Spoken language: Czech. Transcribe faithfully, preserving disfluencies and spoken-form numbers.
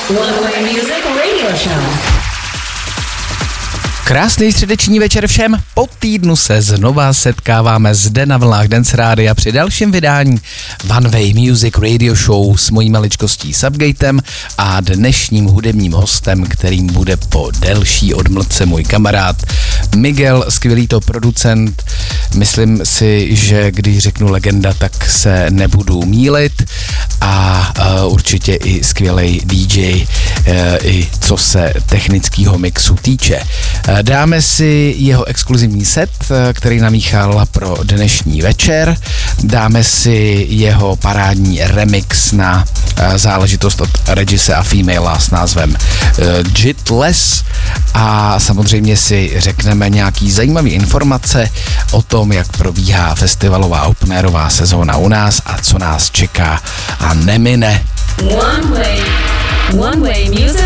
One Way Music Radio Show. Krásný středeční večer všem. Po týdnu se znova setkáváme zde na vlnách Dance Rádia při dalším vydání One Way Music Radio Show s mojí maličkostí Subgatem a dnešním hudebním hostem, kterým bude po delší odmlce můj kamarád Miguel, skvělý to producent. Myslím si, že když řeknu legenda, tak se nebudu mýlit a uh, určitě i skvělej D J, uh, i co se technického mixu týče. Uh, dáme si jeho exkluzivní set, uh, který namíchal pro dnešní večer. Dáme si jeho parádní remix na uh, záležitost od Regise a Female s názvem uh, Jitless a samozřejmě si řekneme nějaký zajímavý informace o tom, jak probíhá festivalová openerová sezóna u nás a co nás čeká a nemine. One Way, One Way Music